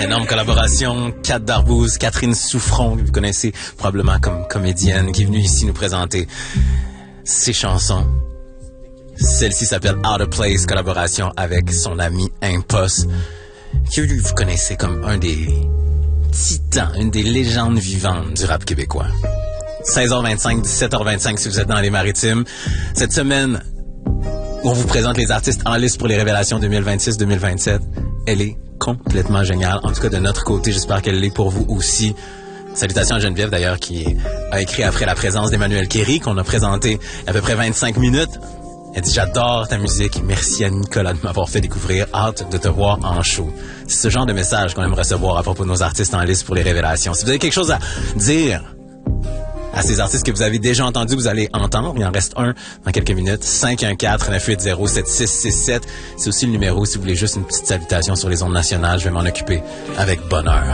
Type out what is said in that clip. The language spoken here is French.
Énorme collaboration, Kat Darbouze, Catherine Souffron, que vous connaissez probablement comme comédienne, qui est venue ici nous présenter ses chansons. Celle-ci s'appelle Out of Place, collaboration avec son ami Impost, que vous connaissez comme un des titans, une des légendes vivantes du rap québécois. 16h25, 17h25 si vous êtes dans les Maritimes. Cette semaine, on vous présente les artistes en liste pour les révélations 2026-2027. Elle est complètement géniale. En tout cas, de notre côté, j'espère qu'elle l'est pour vous aussi. Salutations à Geneviève, d'ailleurs, qui a écrit après la présence d'Emmanuel Kéry, qu'on a présenté il y a à peu près 25 minutes. Elle dit « J'adore ta musique. Merci à Nicolas de m'avoir fait découvrir. Hâte de te voir en show. » C'est ce genre de message qu'on aime recevoir à propos de nos artistes en liste pour les révélations. Si vous avez quelque chose à dire à ces artistes que vous avez déjà entendus, vous allez entendre. Il en reste un dans quelques minutes. 514-980-7667. C'est aussi le numéro si vous voulez juste une petite salutation sur les ondes nationales. Je vais m'en occuper avec bonheur.